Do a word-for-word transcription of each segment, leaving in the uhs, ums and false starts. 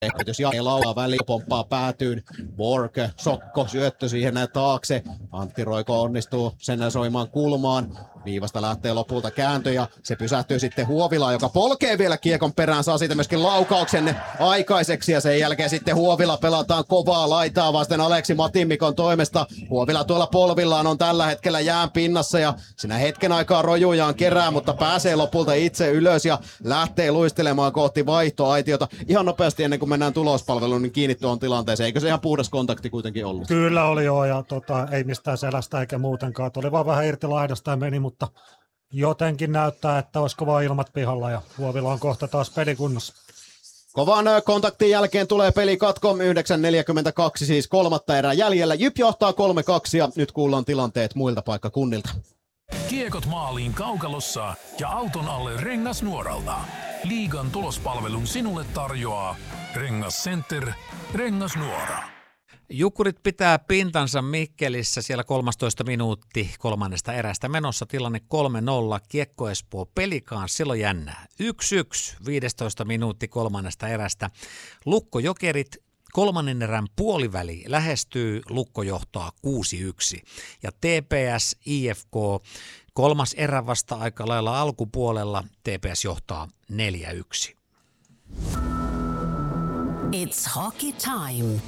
Jos Jani laulaa väliin, pomppaa päätyyn, Borg, Sokko, syöttö siihen taakse. Antti Roiko onnistuu sen soimaan kulmaan. Viivasta lähtee lopulta kääntö ja se pysähtyy sitten Huovilaan, joka polkee vielä kiekon perään, saa siitä myöskin laukauksen aikaiseksi ja sen jälkeen sitten Huovila pelataan kovaa laitaa vasten Aleksi Matinmikon toimesta. Huovila tuolla polvillaan on tällä hetkellä jään pinnassa ja siinä hetken aikaa rojujaan kerää, mutta pääsee lopulta itse ylös ja lähtee luistelemaan kohti vaihtoaitiota. Ihan nopeasti ennen kuin mennään tulospalveluun, niin kiinni tuohon tilanteeseen. Eikö se ihan puhdas kontakti kuitenkin ollut? Kyllä oli joo ja tota, ei mistään selästä eikä muutenkaan. Tuli vaan vähän irti laidasta ja meni, mutta jotenkin näyttää, että olisiko vaan ilmat pihalla ja Huovila on kohta taas pelikunnossa. Kovan kontaktin jälkeen tulee pelikatko, yhdeksän neljäkymmentäkaksi siis kolmatta erää jäljellä. Jyp johtaa kolme kaksi ja nyt kuullaan tilanteet muilta paikkakunnilta. Kiekot maaliin kaukalossa ja auton alle Rengasnuoralta. Liigan tulospalvelun sinulle tarjoaa Rengas Center, Rengasnuora. Jukurit pitää pintansa Mikkelissä siellä kolmastoista minuutti kolmannesta erästä menossa, tilanne kolme nolla, Kiekko Espoo Pelikaan, silloin jännää. yksi yksi, viidestoista minuutti kolmannesta erästä. Lukko Jokerit kolmannen erän puoliväli lähestyy, Lukko johtaa kuusi yksi. Ja T P S I F K kolmas erä vasta aika lailla alkupuolella, T P S johtaa neljä yksi. It's hockey time.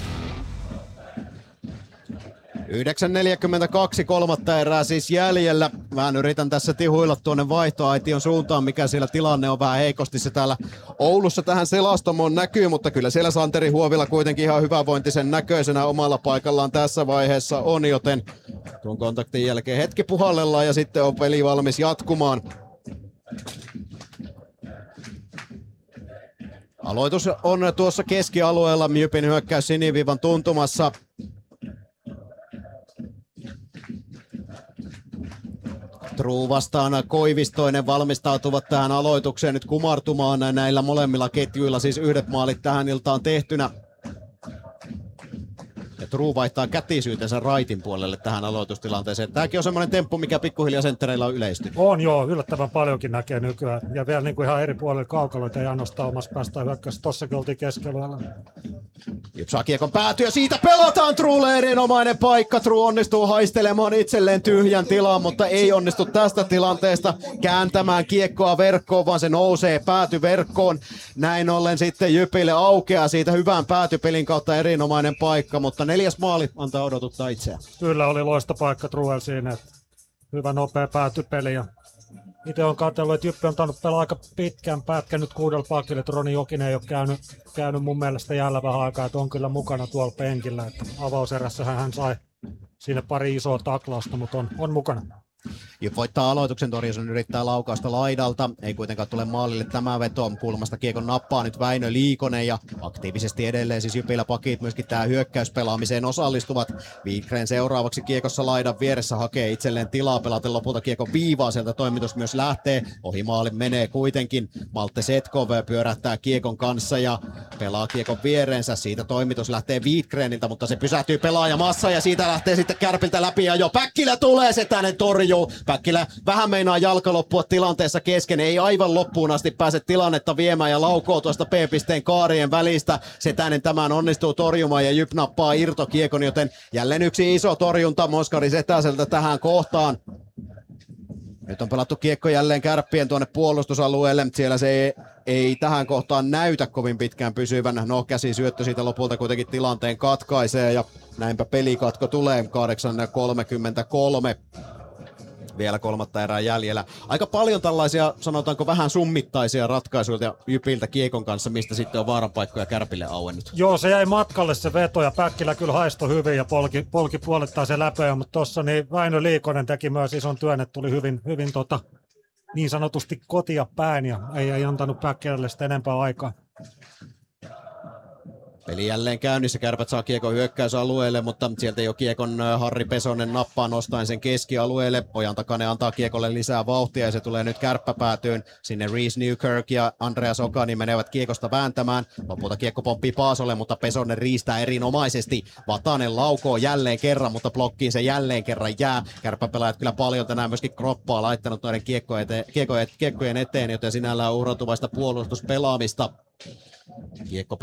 yhdeksän neljäkymmentäkaksi kolmatta erää siis jäljellä. Vähän yritän tässä tihuilla tuonne vaihtoaition suuntaan, mikä siellä tilanne on vähän heikosti. Se täällä Oulussa tähän selastamoon näkyy, mutta kyllä siellä Santeri Huovila kuitenkin ihan hyvävointisen näköisenä omalla paikallaan tässä vaiheessa on, joten tuon kontaktin jälkeen hetki puhallellaan ja sitten on peli valmis jatkumaan. Aloitus on tuossa keskialueella, Jypin hyökkäys siniviivan tuntumassa. True vastaan Koivistoinen valmistautuvat tähän aloitukseen nyt kumartumaan näillä molemmilla ketjuilla, siis yhdet maalit tähän iltaan tehtynä. Ja True vaihtaa kätisyytensä raitin puolelle tähän aloitustilanteeseen. Tämäkin on semmoinen temppu, mikä pikkuhiljaa senttereillä on yleistynyt. On joo, yllättävän paljonkin näkee nykyään. Ja vielä niin kuin ihan eri puolilla kaukaloita ei ainoastaan omassa päästään hyökkäys. Tossakin oltiin keskellä. Jyp saa kiekon päätyä, siitä pelataan Truelle erinomainen paikka. True onnistuu haistelemaan itselleen tyhjän tilaan, mutta ei onnistu tästä tilanteesta kääntämään kiekkoa verkkoon, vaan se nousee päätyverkkoon. Näin ollen sitten Jypille aukeaa siitä hyvän päätypelin kautta erinomainen paikka, mutta neljäs maali antaa odotuttaa itseään. Kyllä oli loistopaikka Truelle siinä, että hyvä nopea päätypeli. Ja itse olen katsellut, että Jyppi on tainnut pelaa aika pitkän pätkän nyt kuudella pakille, että Roni Jokinen ei ole käynyt, käynyt mun mielestä jäällä vähän aikaa, että on kyllä mukana tuolla penkillä. Että avauserässähän hän sai siinä pari isoa taklausta, mutta on, on mukana. Jyp voittaa aloituksen, Torjuson yrittää laukausta laidalta, ei kuitenkaan tule maalille tämä veto, kulmasta kiekon nappaa nyt Väinö Liikonen ja aktiivisesti edelleen siis Jypillä pakit myöskin tähän hyökkäyspelaamiseen osallistuvat. Wikgren seuraavaksi kiekossa laidan vieressä hakee itselleen tilaa, pelaten lopulta kiekon viivaa, sieltä toimitus myös lähtee, ohi maalin menee kuitenkin, Malte Setkov pyörähtää kiekon kanssa ja pelaa kiekon viereensä, siitä toimitus lähtee Wikgreniltä, mutta se pysähtyy pelaajamassa ja siitä lähtee sitten Kärpiltä läpi ja jo Päkkilä tulee, se tänne torjuu. Päkkilä vähän meinaa jalka loppua tilanteessa kesken, ei aivan loppuun asti pääse tilannetta viemään ja laukoo tuosta P-pisteen kaarien välistä. Setänen tämän onnistuu torjumaan ja Jyp nappaa irtokiekon, joten jälleen yksi iso torjunta Moskari Setäseltä tähän kohtaan. Nyt on pelattu kiekko jälleen Kärppien tuonne puolustusalueelle, siellä se ei, ei tähän kohtaan näytä kovin pitkään pysyvän. No käsi syöttö siitä lopulta kuitenkin tilanteen katkaisee ja näinpä pelikatko tulee kahdeksan kolmekymmentäkolme. Vielä kolmatta erää jäljellä. Aika paljon tällaisia, sanotaanko vähän summittaisia ratkaisuja Jypiltä kiekon kanssa, mistä sitten on vaaranpaikkoja Kärpille auennut. Joo, se jäi matkalle se veto ja Päkkilä kyllä haistoi hyvin ja polki, polki puolittain se läpeä, mutta tuossa niin Väinö Liikonen teki myös ison työn, että tuli hyvin, hyvin tota, niin sanotusti kotia päin ja ei, ei antanut Päkkilälle sitä enempää aikaa. Peli jälleen käynnissä, Kärpät saa kiekon hyökkäysalueelle, mutta sieltä jo kiekon Harri Pesonen nappaa nostaen sen keskialueelle. Ojan Takanen antaa kiekolle lisää vauhtia ja se tulee nyt kärppäpäätyyn. Sinne Reese Newkirk ja Andreas Okani menevät kiekosta vääntämään. Lopulta kiekko pomppii Paasolle, mutta Pesonen riistää erinomaisesti. Vatanen laukoo jälleen kerran, mutta blokkiin se jälleen kerran jää. Kärppäpelaajat kyllä paljon tänään myöskin kroppaa laittanut noiden kiekkojen, ete- kiekkojen, kiekkojen eteen, joten sinällään uhrautuvasta puolustuspelaamista. Kiekko